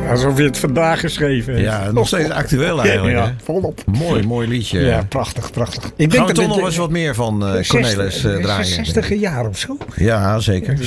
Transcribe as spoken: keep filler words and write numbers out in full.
alsof je het vandaag geschreven hebt. Ja, nog steeds actueel eigenlijk. Ja, Hè? volop. Mooi, mooi liedje. Ja, prachtig, prachtig. Ik Gaan we dat toch dit- nog eens wat meer van uh, Cornelis uh, draaien? zestiger jaar of zo. Ja, zeker.